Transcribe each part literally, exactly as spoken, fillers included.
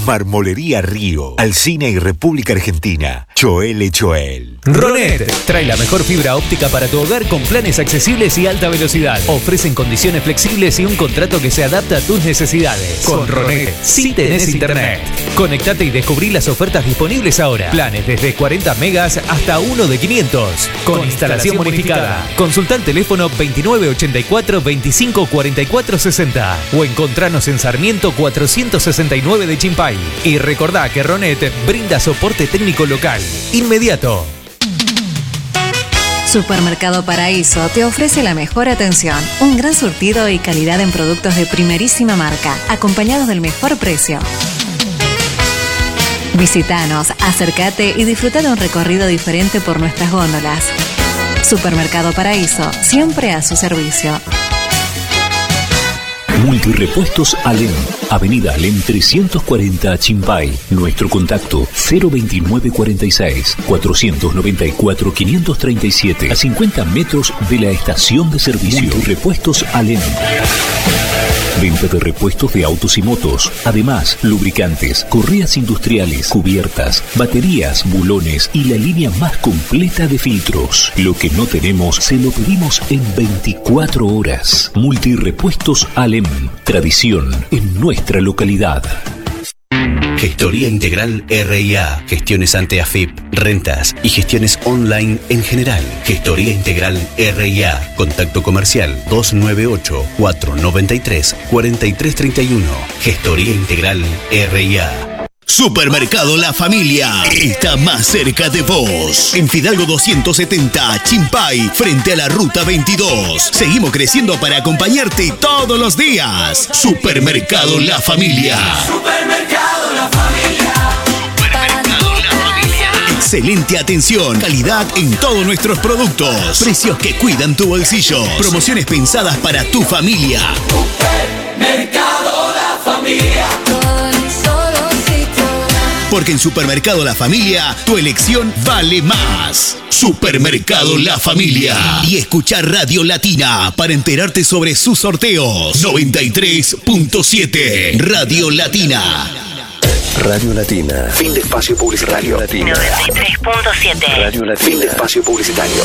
Marmolería Río, Alsina y República Argentina. Choel Choel. Ronet trae la mejor fibra óptica para tu hogar con planes accesibles y alta velocidad. Ofrecen condiciones flexibles y un contrato que se adapta a tus necesidades. Con Ronet, sí tenés internet. Conectate y descubrí las ofertas disponibles ahora. Planes desde cuarenta megas hasta uno de quinientos. Con, con instalación bonificada. Consulta el teléfono veintinueve ochenta y cuatro veinticinco cuarenta y cuatro sesenta o encontranos en Sarmiento cuatrocientos sesenta y nueve de Chimpay. Y recordá que Ronet brinda soporte técnico local inmediato. Supermercado Paraíso te ofrece la mejor atención, un gran surtido y calidad en productos de primerísima marca, acompañados del mejor precio. Visítanos, acércate y disfruta de un recorrido diferente por nuestras góndolas. Supermercado Paraíso, siempre a su servicio. Multirepuestos Alem, Avenida Alem trescientos cuarenta Chimpay. Nuestro contacto cero veintinueve cuarenta y seis cuatrocientos noventa y cuatro quinientos treinta y siete, a cincuenta metros de la estación de servicio. Multirepuestos Alem. Venta de repuestos de autos y motos. Además, lubricantes, correas industriales, cubiertas, baterías, bulones y la línea más completa de filtros. Lo que no tenemos, se lo pedimos en veinticuatro horas. Multirepuestos Alem. Tradición en nuestra localidad. Gestoría Integral R I A, gestiones ante A F I P, rentas y gestiones online en general. Gestoría Integral R I A, contacto comercial dos nueve ocho, cuatro nueve tres, cuatro tres tres uno. Gestoría Integral R I A. Supermercado La Familia está más cerca de vos. En Fidalgo doscientos setenta, Chimpay, frente a la Ruta veintidós. Seguimos creciendo para acompañarte todos los días. Supermercado La Familia. Supermercado La Familia. Supermercado La Familia. Excelente atención, calidad en todos nuestros productos. Precios que cuidan tu bolsillo. Promociones pensadas para tu familia. Supermercado La Familia. Porque en Supermercado La Familia, tu elección vale más. Supermercado La Familia. Y escuchar Radio Latina para enterarte sobre sus sorteos. noventa y tres punto siete. Radio Latina. Radio Latina. Fin de espacio publicitario. noventa y tres punto siete. Radio Latina. Fin de espacio publicitario.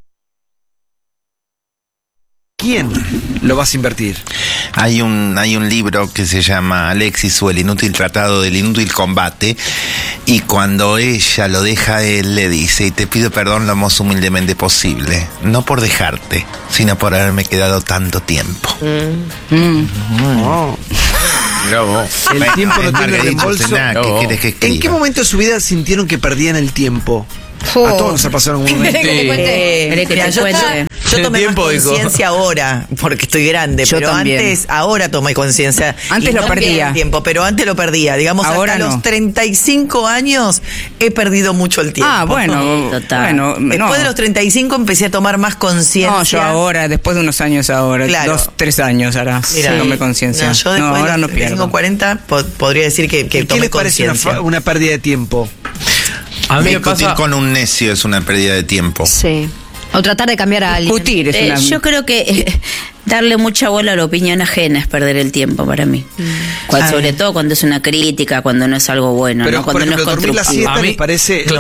¿Quién lo vas a invertir? Hay un, hay un libro que se llama Alexis o el inútil tratado del inútil combate, y cuando ella lo deja a él, le dice: y te pido perdón lo más humildemente posible, no por dejarte, sino por haberme quedado tanto tiempo. Mm. Mm. Oh. Mirá vos. El bueno, tiempo no tiene reembolso. Nada, ¿qué querés que escriba? ¿En qué momento de su vida sintieron que perdían el tiempo? Oh. A todos nos ha pasado en algún momento. Sí. Eh, Mira, yo, yo tomé más conciencia ahora, porque estoy grande, yo pero también. Antes, ahora tomé conciencia. Antes lo perdía. Tiempo, pero antes lo perdía. Digamos, ahora hasta no. los treinta y cinco años he perdido mucho el tiempo. Ah, bueno, total. Bueno, después no. de los treinta y cinco empecé a tomar más conciencia. No, yo ahora, después de unos años ahora, claro. dos, tres años ahora, Mira, tomé conciencia. No, yo después no, ahora de no pierdo. Tengo cuarenta, po- podría decir que, que ¿Qué tomé les parece conciencia. una, una pérdida de tiempo? A mí discutir pasa... con un necio es una pérdida de tiempo. Sí. O tratar de cambiar a alguien. Discutir es Eh, una... yo creo que eh, darle mucha bola a la opinión ajena es perder el tiempo para mí. Mm. Cual, Ah. sobre todo cuando es una crítica, cuando no es algo bueno, Pero, ¿no? Cuando por ejemplo, no es dormir la constructivo. siesta les parece... No.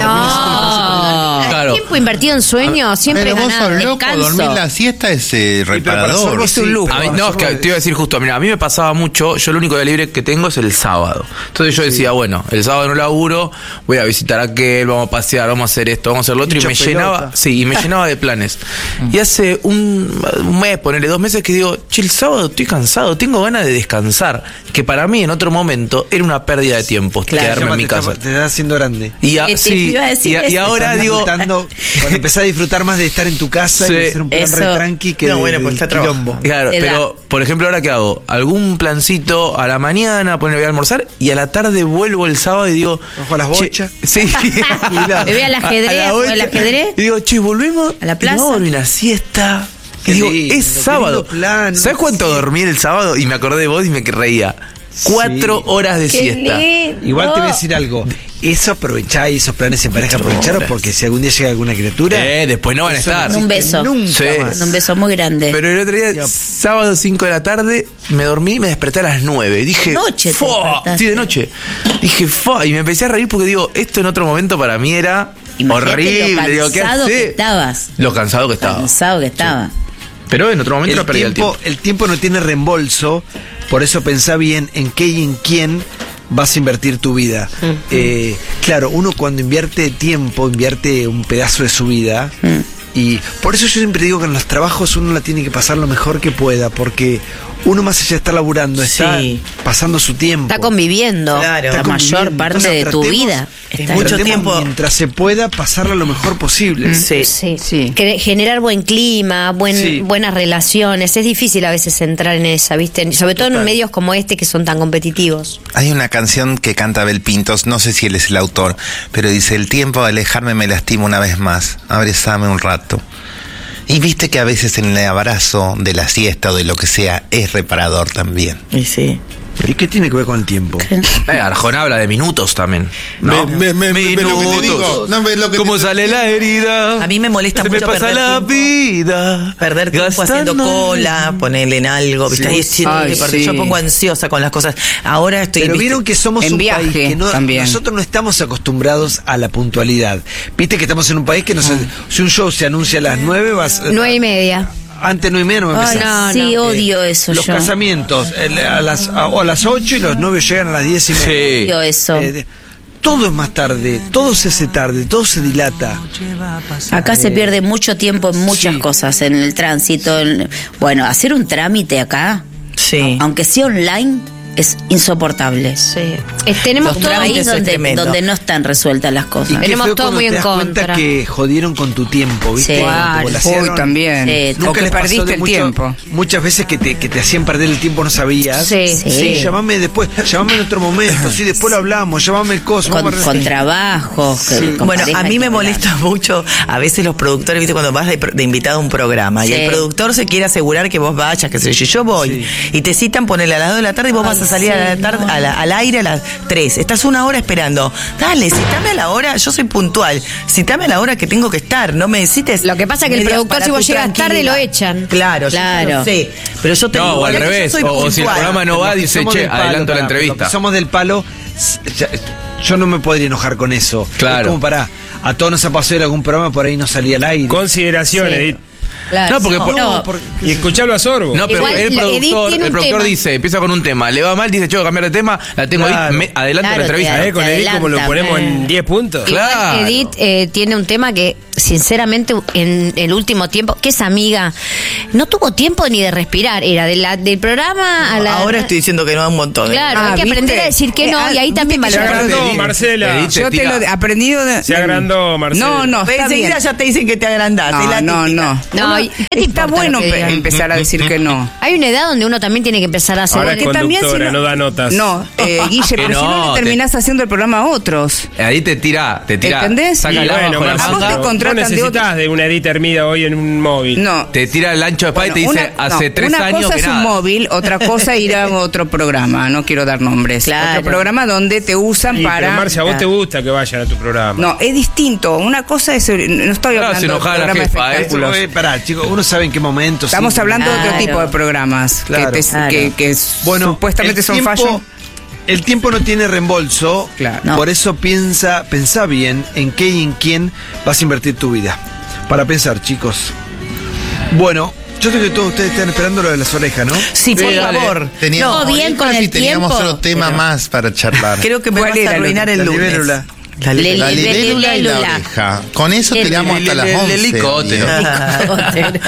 No. Claro. El tiempo invertido en sueños siempre Pero es vos ganado. sos loco, Descanso. dormir la siesta es eh, reparador. Es un lujo. A mí, no, es que te iba a decir justo, mira, a mí me pasaba mucho, yo el único día libre que tengo es el sábado. Entonces yo decía, bueno, el sábado no laburo, voy a visitar a aquel, vamos a pasear, vamos a hacer esto, vamos a hacer lo otro, y me llenaba, sí, y me llenaba de planes. Y hace un, un mes, ponele dos meses que digo, che, el sábado estoy cansado, tengo ganas de descansar, que para mí en otro momento era una pérdida de tiempo, Claro, quedarme en mi te casa. está- Te estás haciendo grande. Y, a- Que te sí, iba a decir y, a- y eso. ahora Estás digo, disfrutando, cuando empezás a disfrutar más de estar en tu casa Sí. y de hacer un plan Eso. re tranqui que No, de- bueno, pues del está quilombo. claro, Te da. pero por ejemplo, ahora que hago algún plancito a la mañana, poner voy a almorzar y a la tarde vuelvo el sábado y digo, Ojo a las che, bochas. sí, Me voy al ajedrez, A- a la juego al bocha. ajedrez. Y digo, che, volvemos A la plaza. y vamos a dormir una siesta. Qué Y digo, lindo, es qué sábado. lindo plan, ¿Sabes cuánto sí. dormí el sábado? Y me acordé de vos y me reía. Cuatro Sí. horas de Qué siesta. lindo. Igual te voy a decir algo. eso aprovechá y esos planes en pareja aprovecharon porque si algún día llega alguna criatura. Eh, después no van a estar. Un beso. Nunca Sí. más. Un beso muy grande. Pero el otro día, sábado cinco de la tarde, me dormí y me desperté a las nueve. Dije, Noche te "Fua". despertaste. Sí, de noche. Dije, "Fua", y me empecé a reír porque digo, esto en otro momento para mí era Imagínate horrible. lo Digo, ¿qué cansado que hace? estabas. Lo cansado que estaba. Cansado que estaba. Pero en otro momento El no perdí el tiempo, tiempo. el tiempo no tiene reembolso, por eso pensá bien en qué y en quién vas a invertir tu vida. Mm. Eh, claro, uno cuando invierte tiempo, invierte un pedazo de su vida. Mm. Y por eso yo siempre digo que en los trabajos uno la tiene que pasar lo mejor que pueda, porque uno más allá de estar laburando, está Sí. pasando su tiempo. Está conviviendo Claro. la Está mayor conviviendo. parte Entonces, de tu tratemos- vida. Está mucho Tratemos tiempo- mientras se pueda pasarla lo mejor posible. Sí. Sí, Sí. Que generar buen clima, buen, Sí. buenas relaciones. Es difícil a veces entrar en esa, ¿viste? Sobre todo Total. en medios como este que son tan competitivos. Hay una canción que canta Abel Pintos, no sé si él es el autor, pero dice, el tiempo de alejarme me lastima una vez más, abrázame un rato. Y viste que a veces en el abrazo de la siesta o de lo que sea es reparador también. Y sí. ¿Y qué tiene que ver con el tiempo? Eh, Arjona habla de minutos también. ¿no? Me- me- me- ¿ves lo que te digo? ¿No ves lo que ¿Cómo te- sale la herida? A mí me molesta Se mucho me pasa perder la tiempo. vida. Perder tiempo haciendo gastando- cola, ponerle en algo, ¿viste? Sí. Ahí sí, Ay, porque sí. yo pongo ansiosa con las cosas. Ahora estoy Pero ¿viste? vieron que somos En un viaje país que no, también. nosotros no estamos acostumbrados a la puntualidad. Viste que estamos en un país que no se- si un show se anuncia a las nueve, vas Nueve y media. antes nueve y media no me Ay, empezás. no, Sí, no. odio eso Los yo. casamientos el- a las a, o a las ocho y los novios llegan a las diez y media. Sí. Odio eso. Eh, de- todo es más tarde, todo se hace tarde, todo se dilata. Acá se pierde mucho tiempo en muchas Sí. cosas, en el tránsito. en- Bueno, hacer un trámite acá, Sí. aunque sea online, es insoportable. Sí. Eh, tenemos Los todo trámites Ahí Eso es donde, tremendo. donde no están resueltas las Y cosas. qué Tenemos feo todo cuando muy te en das cuenta contra. que jodieron con tu tiempo, ¿viste? Sí. Cuando te Uy, volasearon. también. Sí, O Nunca que les pasó perdiste de el mucho- tiempo. Muchas veces que te, que te hacían perder el tiempo no sabías. Sí. Sí. llamame después, llamame en otro momento, sí, después lo hablamos, llamame el coso. Con, vamos a- con trabajo. que- Sí. con Bueno, pareja a mí hay me que hablar. molesta mucho a veces los productores, ¿viste? Cuando vas de, de invitado a un programa y Sí. el productor se quiere asegurar que vos vayas, que sé yo, yo voy y te citan ponerle a las dos de la tarde y vos vas a salir a la tarde, a la- al aire a las tres. Estás una hora esperando. Dale, citame a la hora, yo soy puntual. Citame a la hora que tengo que estar, no me cites. Lo que pasa es que el media- productor, para si vos tu llegas tarde, tranquilidad. lo echan. Claro, Claro. yo lo sé. Pero yo te No, digo, o al yo revés. soy O, o si el puntual. programa no va, Los que dice, somos che, del palo, adelanto la pará, entrevista. Los que somos del palo, s- ya- yo no me podría enojar con eso. Claro. Es como para, a todos nos ha pasado ir a algún programa, por ahí no salía al aire. Consideración, Sí. Edith. Claro. No, porque No, por- no, por- Y escucharlo a sorbo. No, pero Igual, el la- Edith productor, tiene el un productor tema. dice, empieza con un tema, le va mal, dice, yo voy a cambiar de tema, la tengo Claro. ahí, me, adelante Claro, la entrevista. te- ¿Eh? Con te Edith, como lo adelantan, ponemos eh. en diez puntos. Igual Claro. Edith eh, tiene un tema que, sinceramente, en el último tiempo, que es amiga, no tuvo tiempo ni de respirar. Era de la, del programa a la. Ahora estoy diciendo que no a un montón. ¿eh? Claro, Ah, hay que ¿viste? aprender a decir que Eh, no, ah, y ahí ¿viste también que Se valorar. agrandó, Edith, Marcela. Edith, Yo te tira- lo he aprendido de... Se agrandó, Marcela. No, no, está Enseguida bien. ya te dicen que te agrandaste. es la No, no, típica. no. No, Uno- y- ¿qué te está importa bueno lo que pe- digan? empezar a decir que no. Hay una edad donde uno también tiene que empezar a hacer. Ahora es Porque también si conductora, no da notas. No, eh, Guille, pero Que si no no, le te- terminás haciendo el programa a otros. Ahí te tira, te tira, ¿Entendés? saca Y el bueno, abajo la Marcela, A vos te manga, vos contratan de necesitas de, una Edith Hermida hoy en un móvil. No. te tira el ancho de espada y te Bueno, dice, una- hace no, tres una años cosa que es nada. un móvil, otra cosa es ir a otro programa, no quiero dar nombres. Claro. Otro programa donde te usan Y, para... pero Marcia, a vos te gusta que vayan a tu programa. No, es distinto. Una cosa es... No estoy Claro, hablando se de enojaba la programa de jefa, ¿eh? espectáculos. Eso, eh, pará, chicos, uno sabe en qué momento. Estamos sí. hablando de otro Claro. tipo de programas Claro. que, te- Claro. que, que Bueno, supuestamente el son tiempo- fashion. El tiempo no tiene reembolso, Claro. No. por eso piensa, pensá bien en qué y en quién vas a invertir tu vida. Para pensar, chicos. Bueno, yo creo que todos ustedes están esperando lo de las orejas, ¿no? Sí, por dale. favor. Teníamos No, bien con orejas y el teníamos tiempo. otro tema más para charlar. Creo que me ¿Cuál vas a era lo- arruinar el la lunes. libélula? La Le- libélula. La le- libélula y la libélula. oreja. Con eso El- tiramos hasta el- las el- el once. helicóptero. bien.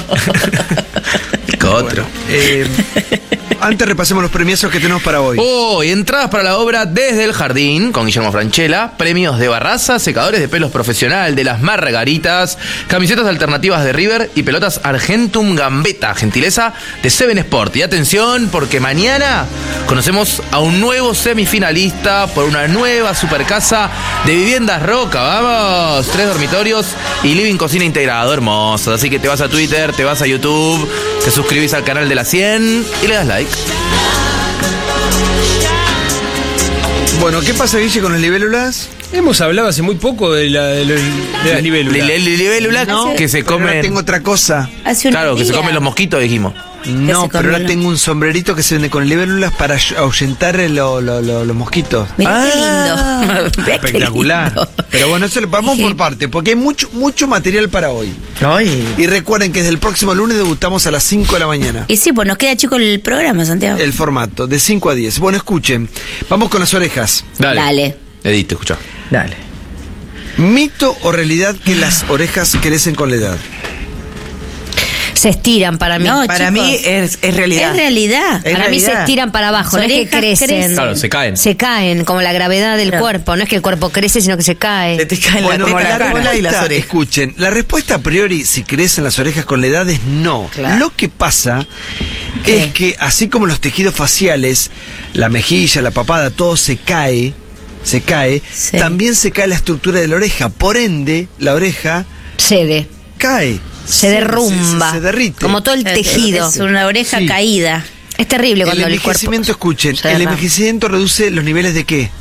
Otro. Eh, antes repasemos los premiazos que tenemos para hoy. Hoy, entradas para la obra Desde el Jardín, con Guillermo Francella, premios de Barraza, secadores de pelos profesional de las Margaritas, camisetas alternativas de River y pelotas Argentum Gambetta, gentileza de Seven Sport. Y atención, porque mañana conocemos a un nuevo semifinalista por una nueva supercasa de Viviendas Roca. ¡Vamos! Tres dormitorios y living cocina integrado, hermosos. Así que te vas a Twitter, te vas a YouTube, te suscribís al canal de la cien y le das like. Bueno, ¿qué pasa, Guille, con las libélulas? Hemos hablado hace muy poco de, la, de, los- de las libélulas. Li- li- libélulas No, que se pero ahora comen. tengo otra cosa. Hace un Claro, que se día. comen los mosquitos, dijimos. No, se pero ahora comió? tengo un sombrerito que se vende con libélulas para ahu- ahuyentar lo- lo- lo- los mosquitos. Mirá qué Ah. lindo. Mirá qué Espectacular. lindo. Pero bueno, eso lo vamos por parte, porque hay mucho, mucho material para hoy. Ay. Y recuerden que desde el próximo lunes debutamos a las cinco de la mañana. Y sí, pues nos queda chico el programa, Santiago. El formato, de cinco a diez. Bueno, escuchen, vamos con las orejas. Dale. Dale. Edith, te escucha. Dale. ¿Mito o realidad que las orejas crecen con la edad? Se estiran para mí. No, para mí es, es realidad. Es realidad. Es Para mí se realidad. estiran para abajo, no Las es que orejas crecen. crecen. Claro, se caen. Se caen, como la gravedad del Claro. cuerpo. No es que el cuerpo crece, sino que se cae. Se te caen Bueno, la, la, la cola y las respuesta- orejas. escuchen, la respuesta a priori, si crecen las orejas con la edad, es no. Claro. Lo que pasa ¿Qué? es que así como los tejidos faciales, la mejilla, la papada, todo se cae, se cae, Sí. también se cae la estructura de la oreja. Por ende, la oreja Cede. cae. Se derrumba. Se, se derrite. Como todo el tejido. Es una oreja Sí. caída. Es terrible El cuando el, envejecimiento, cuerpo. escuchen, se el derrama. envejecimiento reduce los niveles de qué?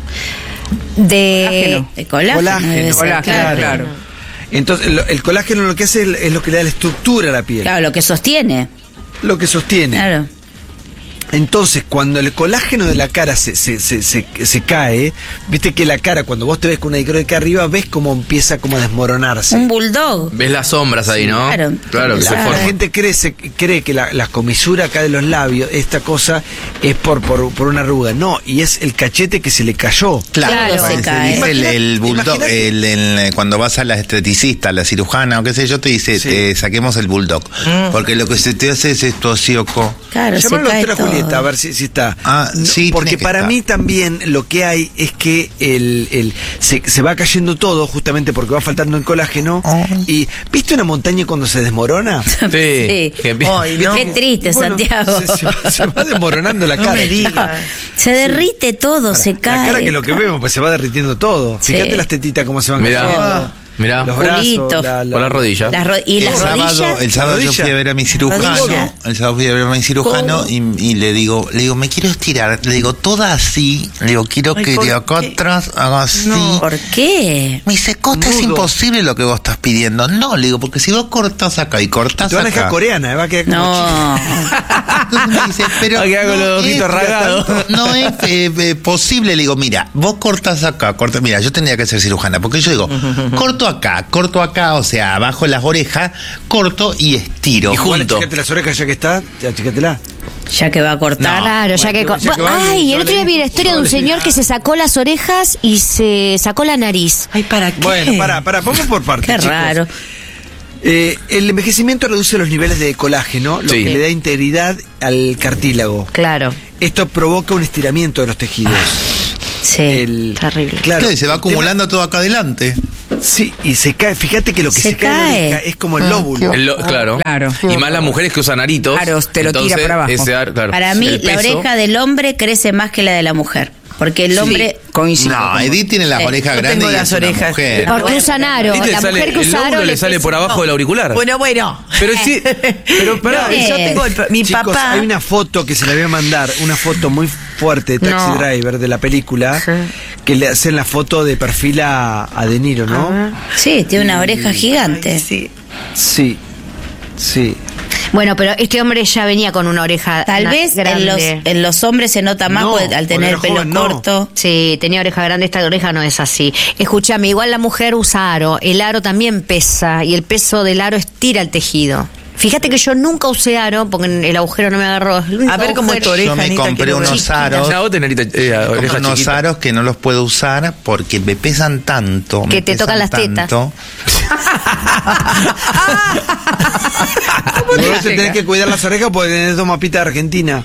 De. De colágeno. Colágeno. debe ser, Colágeno, claro. claro. Entonces, lo- el colágeno lo que hace es, es lo que le da la estructura a la piel, Claro, lo que sostiene. lo que sostiene. Claro. Entonces, cuando el colágeno de la cara se, se, se, se, se cae, viste que la cara, cuando vos te ves con una de acá arriba, ves cómo empieza como a desmoronarse. Un bulldog. Ves las sombras ahí, ¿no? Claro. Claro, que se La, la forman. gente cree, se- cree que la, la comisura acá de los labios, esta cosa, es por, por, por una arruga. No, y es el cachete que se le cayó. Claro, Claro, se parece, cae. dice el, el bulldog, Imagínate- el- el- cuando vas a la esteticista, a la cirujana o qué sé yo, te dice, Sí. te saquemos el bulldog. Porque lo que se te hace es esto así, oco. Claro, se Llámalo a la cae doctora todo. Julieta, a ver si, si está. Ah, No, sí, porque tiene que para estar. mí también lo que hay es que el, el se, se va cayendo todo justamente porque va faltando el colágeno. Y ¿viste una montaña cuando se desmorona? Sí. Sí. Que empie- Ay, no. Qué triste, Bueno, Santiago. Se, se va- se va desmoronando la No cara. me digas. Se derrite todo, se La cae. cara que lo que vemos, pues se va derritiendo todo. Sí. Fíjate las tetitas cómo se van Mirá. cayendo. Mirá. Los brazos, Culito. la, la- Con la rodilla. Las ro- y El las sábado, rodillas. el sábado yo rodilla. fui a ver a mi cirujano, Rodilla. el sábado fui a ver a mi cirujano y, y le digo, le digo, me quiero estirar, le digo, toda así, le digo, quiero Ay, que ¿por de acá qué? atrás haga así. ¿Por qué? Me dice, Costa, es Nudo. imposible lo que vos estás pidiendo. No, le digo, porque si vos cortás acá y cortás Te van a dejar acá. coreana, va a quedar como No. Entonces me dice, pero Va a quedar con no los ojitos es- rasgados. No es eh, eh, posible. Le digo, mira, vos cortás acá, corta, mira, yo tendría que ser cirujana, porque yo digo, corto acá, corto acá, o sea, abajo las orejas, corto y estiro. Y Bueno, junto. checate las orejas ya que está, ya checatela. Ya que va a cortar. Claro, ya que. bueno, ya que va, Ay, el yo otro día le- vi la historia de un yo le- señor que se sacó las orejas y se sacó la nariz. Ay, ¿para qué? Bueno, pará, pará, vamos por partes. Qué chicos. raro. Eh, el envejecimiento reduce los niveles de colágeno, lo Sí. que le da integridad al cartílago. Claro. Esto provoca un estiramiento de los tejidos. Sí. El- terrible. Claro, Y se va el tema- acumulando todo acá adelante. Sí, y se cae. Fíjate que lo que se, Se cae, en la cae. oreja es como el lóbulo. El lo- claro. Claro. Y más las mujeres que usan aritos. Claro, te lo tira Entonces, para abajo. ese ar- claro, Para mí, el la peso- oreja del hombre crece más que la de la mujer. Porque el hombre. Coincido. No, Edith tiene las Sí. orejas Yo grandes tengo y las es una orejas. mujer. Porque bueno, usan aro. ¿Y te La sale- mujer que el usa aro lóbulo le sale pesa- por abajo del auricular? Bueno, bueno. Pero sí. Pero pará. No, Yo tengo el- mi Chicos, papá. hay una foto que se la voy a mandar, una foto muy fuerte de Taxi No. Driver de la película, que le hacen la foto de perfil a, a De Niro, ¿no? Sí, tiene una oreja gigante. Ay, sí. Sí, sí. Bueno, pero este hombre ya venía con una oreja Tal na- vez en grande. los, en los hombres se nota más No, porque al tener el porque pelo era joven, no. corto. Sí, tenía oreja grande, esta oreja no es así. Escúchame, igual la mujer usa aro, el aro también pesa y el peso del aro estira el tejido. Fíjate que yo nunca usé aro porque el agujero no me agarró. Es el único A ver cómo es tu agujero. oreja, Yo me Anita, compré quiero ver. unos aros. Ya vos tenés ahorita, eh, Compré orejas unos chiquitas. aros que no los puedo usar porque me pesan tanto. Que me te tocan pesan las tetas. tanto. Vos te tenés que cuidar las orejas porque tenés dos mapitas de Argentina.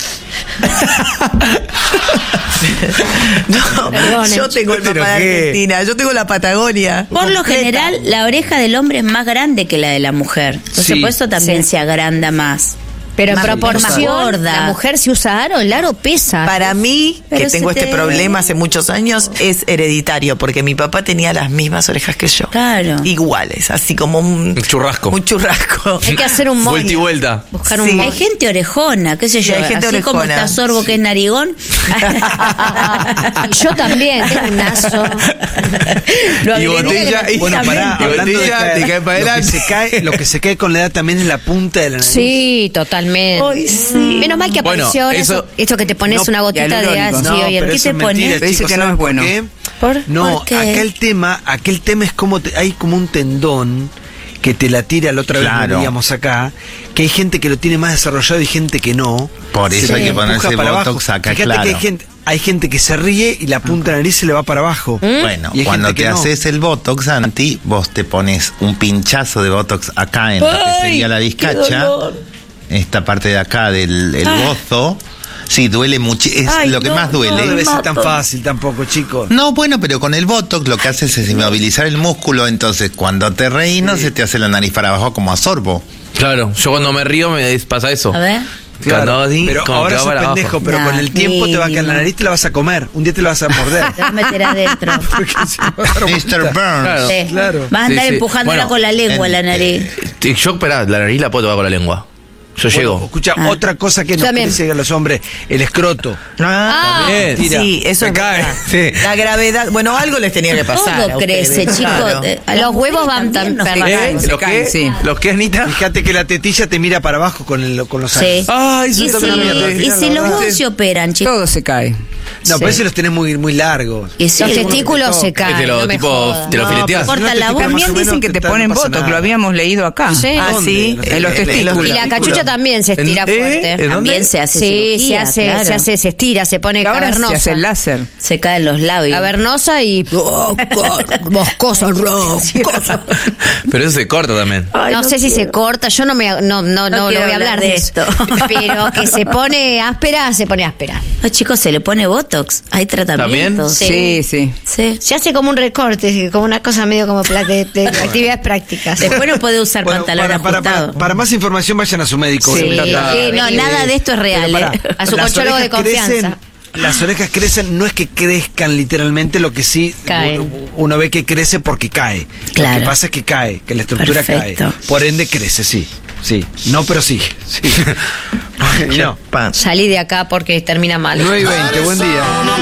No, Perdonen. yo tengo el ¿Pero mapa de qué? Argentina, yo tengo la Patagonia. Por lo completa. general, la oreja del hombre es más grande que la de la mujer. Entonces, Sí. por eso también Sí. se agranda más. Pero en Más proporción, gorda. la mujer si usa aro, el aro pesa. Para mí, Pero que tengo se este te- problema hace muchos años, es hereditario, porque mi papá tenía las mismas orejas que yo. Claro. Iguales, así como un, Un churrasco. un churrasco. Hay que hacer un Vuelta y moño. vuelta. Buscar un Sí. moño. Hay gente orejona, qué sé Sí, yo. hay gente así como orejona. está Sorbo, que es narigón. Yo también, tengo un naso. Lo Y agregué botella, y- Bueno, pará, Y hablando de botella, caer, te cae para lo que adelante. se cae, lo que se cae con la edad también es la punta de la nariz. Sí, totalmente. Ay, sí. Menos mal que Bueno, apareció ahora eso- eso, esto que te pones No, una gotita de hialurónico. ácido No, y el- pero ¿qué eso te es mentira, pones? Dice chicos, que no ¿saben es por bueno. qué? ¿Por? No, ¿Por qué? acá el tema, aquel tema es como te- hay como un tendón que te la tira la otra vez, Claro. lo veíamos acá, que hay gente que lo tiene más desarrollado y gente que no. Por eso Se hay que empuja ponerse para botox abajo. acá, Fíjate claro. que hay gente, hay gente que se ríe y la punta de la nariz se le va para abajo. Bueno, Y hay cuando gente te que no. haces el Botox, Santi, vos te pones un pinchazo de Botox acá en lo que Ay, sería la qué discacha, dolor. esta parte de acá del el Ah. bozo. Sí, duele mucho, es Ay, lo que no, más No duele. debe ser tan mato. fácil tampoco, chicos. No, bueno, pero con el Botox lo que haces es inmovilizar el músculo, entonces cuando te reís no se te hace la nariz para abajo como a sorbo. Claro, yo cuando me río me pasa eso. A ver. Claro, Cuando así, pero como ahora que va sos para abajo. pendejo, pero Nah, con el tiempo te va a caer la mínimo. nariz, te la vas a comer. Un día te la vas a morder. Te vas a meter adentro. Porque se va a dar mister vuelta. Burns. Claro. Sí. Claro. Vas a Sí, andar sí. empujándola Bueno, con la lengua en- la nariz. Sí, yo, esperá, la nariz la puedo tocar con la lengua. Yo Bueno, llego. escucha, Ah. otra cosa que nos También. crece a los hombres, el escroto. Ah, También. Tira. sí, eso Se es cae. verdad. Sí. La gravedad, bueno, algo les tenía que pasar. Todo a ustedes, crece, chicos. claro. Eh, a Los las huevos mujeres van también tan nos perra- caen. ¿Eh? se ¿Los caen, qué? sí. ¿Los qué, Anita? Fíjate que la tetilla te mira para abajo con, el, con los Sí. años. Ay, sí, Y también si, la mierda. y si los huevos se operan, chicos. Todo se cae. No, Sí. pero ese los tenés muy, muy largos. Y sí, Los algunos testículos te se tocan. caen. te lo, no me tipo, jodas. te lo No, fileteás. pero Corta si no la te voz. pican más También o dicen menos, que te no ponen pasa Botox, nada. lo habíamos leído acá. Sí. Ah, ¿Dónde? sí. Los En los Eh, testículos. Y la cachucha también se estira ¿En- eh? fuerte. ¿En dónde? También se hace Sí, se cirugía, hace, claro. se hace, se estira, se pone Ahora se cavernosa. hace el láser. Se caen los labios. Cavernosa y boscosa, roscosa. Pero eso se corta también. Ay, no, no sé si quiero. se corta, yo no me no no no, no, quiero voy a hablar hablar de de esto. esto. Pero que se pone áspera, se pone áspera. No, chicos, se le pone Botox. Hay tratamientos. Sí, sí. Sí. Se hace como un recorte, como una cosa medio como pla- de, de actividades prácticas. Después no puede usar Bueno, pantalón para, para, ajustado. para, para más información vayan a su médico. Sí, obviamente. sí, no, nada de esto es real, Pero pará, ¿eh? A su las cochólogo de orejas confianza. crecen, las orejas crecen, no es que crezcan literalmente, lo que sí Caen. uno, uno ve que crece porque cae. Lo Claro. que pasa es que cae, que la estructura Perfecto. cae. Por ende crece, sí. Sí. No, pero sí. sí. no. Salí de acá porque termina mal. nueve y veinte, buen día.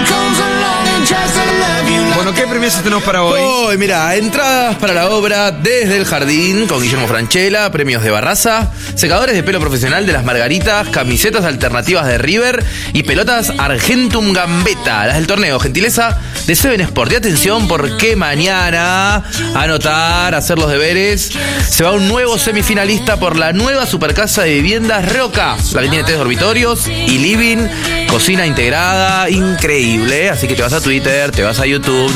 Bueno, ¿qué premios tenemos para hoy? Hoy, mira, entradas para la obra Desde el Jardín con Guillermo Francella, premios de Barraza, secadores de pelo profesional de las Margaritas, camisetas alternativas de River y pelotas Argentum Gambetta, las del torneo, gentileza de Seven Sport. Y atención porque mañana, anotar, hacer los deberes, se va un nuevo semifinalista por la nueva supercasa de viviendas Roca, la que tiene tres dormitorios y living, cocina integrada, increíble. Así que te vas a Twitter, te vas a YouTube,